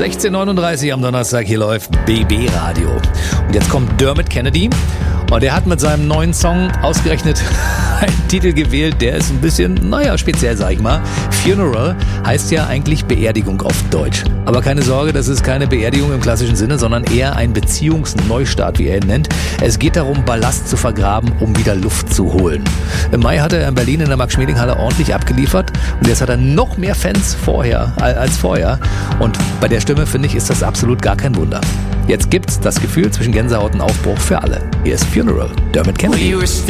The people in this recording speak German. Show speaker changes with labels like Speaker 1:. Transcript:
Speaker 1: 16:39 am Donnerstag, hier läuft BB Radio. Und jetzt kommt Dermot Kennedy und er hat mit seinem neuen Song ausgerechnet einen Titel gewählt, der ist ein bisschen, speziell, sag ich mal. Funeral heißt ja eigentlich Beerdigung auf Deutsch. Aber keine Sorge, das ist keine Beerdigung im klassischen Sinne, sondern eher ein Beziehungsneustart, wie er ihn nennt. Es geht darum, Ballast zu vergraben, um wieder Luft zu holen. Im Mai hat er in Berlin in der Max-Schmeling-Halle ordentlich abgeliefert und jetzt hat er noch mehr Fans als vorher. Und bei der Stimme, finde ich, ist das absolut gar kein Wunder. Jetzt gibt's das Gefühl zwischen Gänsehaut und Aufbruch für alle. Hier ist Funeral, Dermot Kennedy.